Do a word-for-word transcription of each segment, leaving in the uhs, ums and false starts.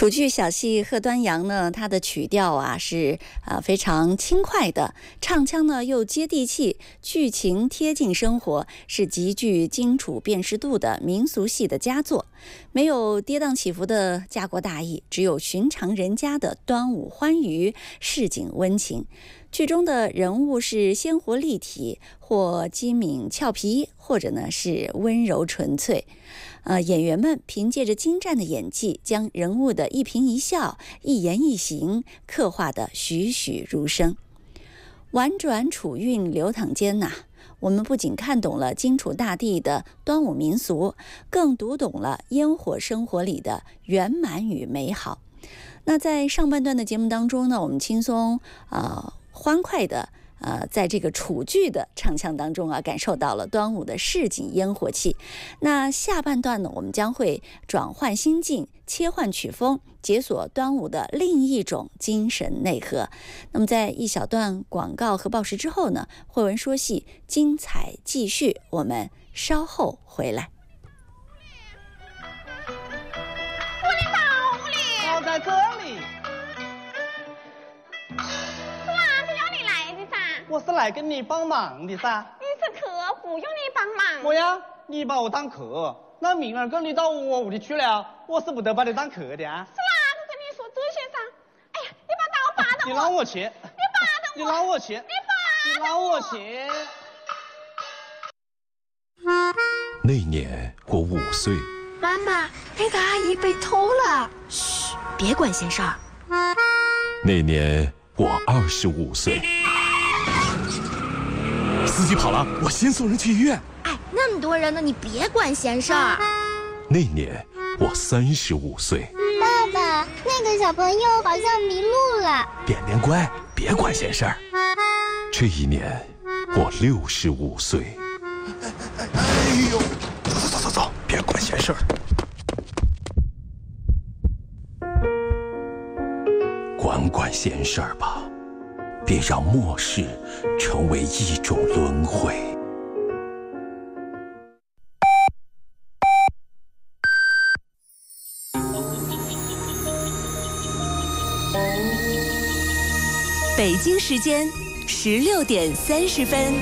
楚剧小戏《贺端阳》呢，它的曲调啊是啊、呃、非常轻快的，唱腔呢又接地气，剧情贴近生活，是极具荆楚辨识度的民俗戏的佳作。没有跌宕起伏的家国大义，只有寻常人家的端午欢愉，市井温情。剧中的人物是鲜活立体，或机敏俏皮，或者呢是温柔纯粹。呃，演员们凭借着精湛的演技，将人物的一颦一笑、一言一行刻画得栩栩如生。婉转楚韵流淌间呐、啊，我们不仅看懂了荆楚大地的端午民俗，更读懂了烟火生活里的圆满与美好。那在上半段的节目当中呢，我们轻松呃欢快的呃，在这个楚剧的唱腔当中啊，感受到了端午的市井烟火气。那下半段呢，我们将会转换心境，切换曲风，解锁端午的另一种精神内核。那么在一小段广告和报时之后呢，慧文说戏精彩继续，我们稍后回来。 我的到了， 我在这里。我是来跟你帮忙的噻。 你是客，不用你帮忙。 我呀，你把我当客，那明儿个你到我屋里去了，我是不得把你当客的啊。 是哪个跟你说这些噻？哎呀，你把刀拔得我！ 你让我去！ 你拔得我！ 你让我去！ 你拔得我！你让我去！ 那年我五岁。 妈妈，那个阿姨被偷了。嘘，别管闲事儿。 那年我二十五岁。 司机跑了，我先送人去医院。 哎，那么多人呢，你别管闲事儿。 那年我三十五岁。 爸爸，那个小朋友好像迷路了。 点点乖，别管闲事儿。 这一年我六十五岁。 哎呦，走走走走走，别管闲事儿。 管管闲事儿吧。别让末世成为一种轮回。 北京时间十六点三十分。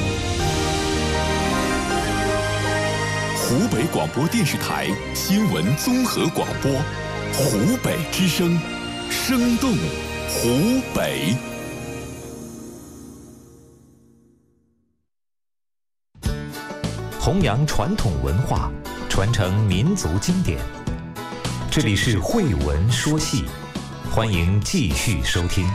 湖北广播电视台新闻综合广播，湖北之声，生动湖北。 弘扬传统文化，传承民族经典。这里是慧文说戏，欢迎继续收听。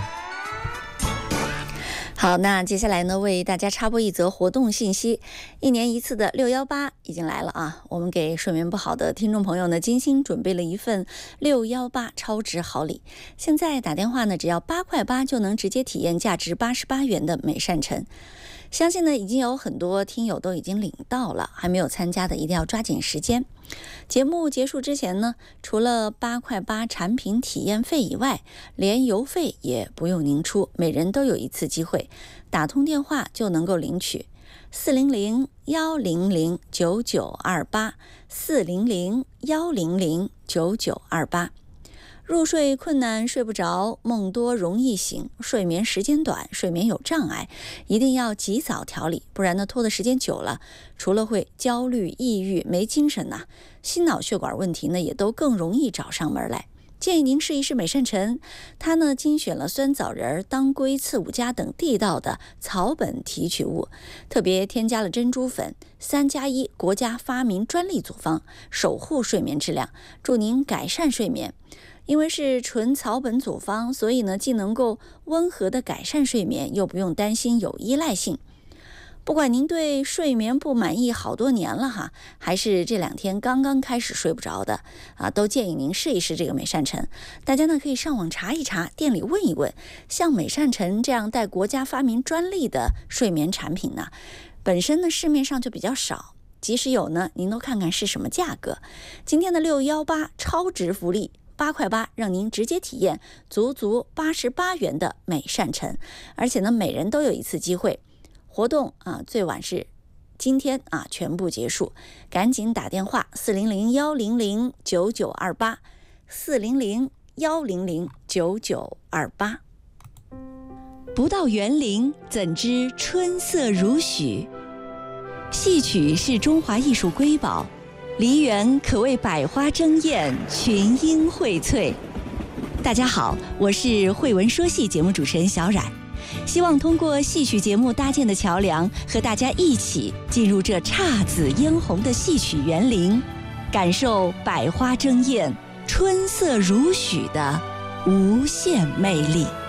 好，那接下来呢，为大家插播一则活动信息。一年一次的六幺八已经来了啊！我们给睡眠不好的听众朋友呢，精心准备了一份六幺八超值好礼。现在打电话呢，只要八块八就能直接体验价值八十八元的美善城。相信呢，已经有很多听友都已经领到了，还没有参加的一定要抓紧时间。节目结束之前呢，除了八块八产品体验费以外，连邮费也不用您出，每人都有一次机会，打通电话就能够领取。四零零幺零零九九二八，四零零幺零零九九二八。入睡困难睡不着，梦多容易醒，睡眠时间短，睡眠有障碍，一定要及早调理，不然呢拖的时间久了，除了会焦虑、抑郁、没精神呐、啊，心脑血管问题呢也都更容易找上门来。建议您试一试美善臣，它呢精选了酸枣仁、当归、刺五加等地道的草本提取物，特别添加了珍珠粉，三加一国家发明专利组方，守护睡眠质量，助您改善睡眠。因为是纯草本组方，所以呢，既能够温和的改善睡眠，又不用担心有依赖性。不管您对睡眠不满意好多年了哈，还是这两天刚刚开始睡不着的啊，都建议您试一试这个美善臣。大家呢可以上网查一查，店里问一问，像美善臣这样带国家发明专利的睡眠产品呢，本身呢市面上就比较少。即使有呢，您都看看是什么价格。今天的六幺八超值福利。八块八，让您直接体验足足八十八元的美善臣，而且呢，每人都有一次机会。活动啊，最晚是今天啊全部结束，赶紧打电话四零零幺零零九九二八， 四零零幺零零九九二八。 不到园林，怎知春色如许？戏曲是中华艺术瑰宝，梨园可谓百花争艳，群英荟萃。大家好，我是慧文说戏节目主持人小冉，希望通过戏曲节目搭建的桥梁，和大家一起进入这姹紫嫣红的戏曲园林，感受百花争艳、春色如许的无限魅力。